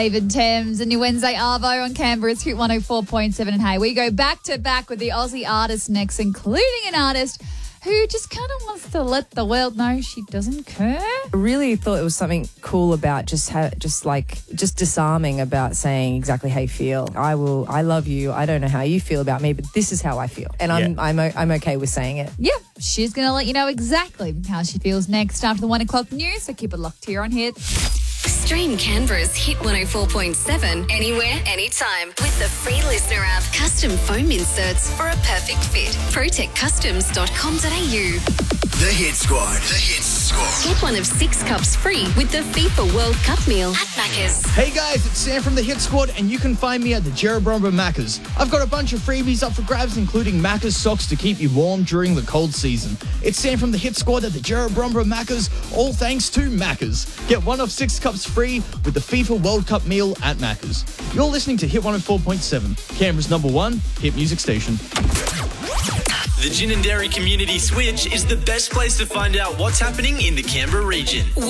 David Thames and your Wednesday Arvo on Canberra's Hit 104.7. And hey, we go back to back with the Aussie artist next, including an artist who just kind of wants to let the world know she doesn't care. I really thought it was something cool about just disarming about saying exactly how you feel. I love you. I don't know how you feel about me, but this is how I feel. And I'm okay with saying it. Yeah, she's going to let you know exactly how she feels next after the 1 o'clock news, so keep it locked here on Hit. Stream Canberra's Hit 104.7 anywhere, anytime with the free listener app. Custom foam inserts for a perfect fit. protectcustoms.com.au. The Hit Squad. The Hit Squad. Get one of 6 cups free with the FIFA World Cup meal at Macca's. Hey guys, it's Sam from the Hit Squad, and you can find me at the Jerrabomba Macca's. I've got a bunch of freebies up for grabs, including Macca's socks to keep you warm during the cold season. It's Sam from the Hit Squad at the Jerrabomba Macca's, all thanks to Macca's. Get one of 6 cups free with the FIFA World Cup meal at Macca's. You're listening to Hit 104.7, Canberra's #1 hit music station. The Gin and Dairy Community Switch is the best place to find out what's happening in the Canberra region.